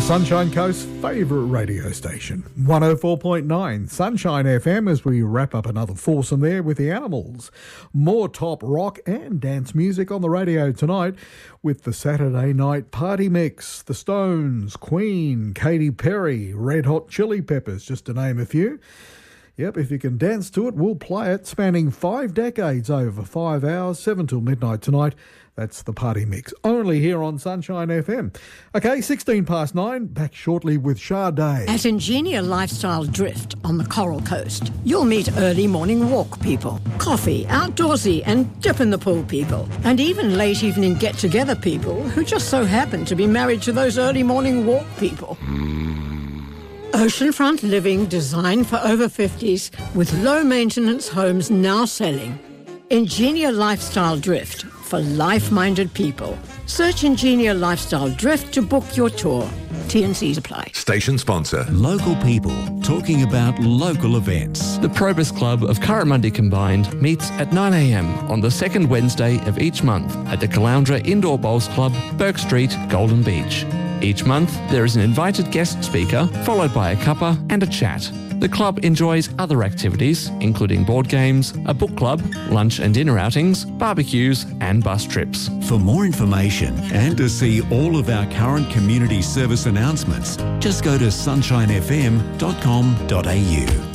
Sunshine Coast's favourite radio station, 104.9 Sunshine FM, as we wrap up another foursome there with the Animals. More top rock and dance music on the radio tonight with the Saturday night party mix. The Stones, Queen, Katy Perry, Red Hot Chili Peppers, just to name a few. Yep, if you can dance to it, we'll play it, spanning 5 decades over 5 hours, 7 till midnight tonight. That's the party mix, only here on Sunshine FM. Okay, 16 past 9, back shortly with Sade. At Ingenia Lifestyle Drift on the Coral Coast, you'll meet early morning walk people, coffee, outdoorsy and dip in the pool people, and even late evening get-together people who just so happen to be married to those early morning walk people. Oceanfront living designed for over 50s with low-maintenance homes now selling. Ingenia Lifestyle Drift for life-minded people. Search Ingenia Lifestyle Drift to book your tour. T&Cs apply. Station sponsor. Local people talking about local events. The Probus Club of Curramundi Combined meets at 9 a.m. on the second Wednesday of each month at the Caloundra Indoor Bowls Club, Burke Street, Golden Beach. Each month, there is an invited guest speaker, followed by a cuppa and a chat. The club enjoys other activities, including board games, a book club, lunch and dinner outings, barbecues and bus trips. For more information and to see all of our current community service announcements, just go to sunshinefm.com.au.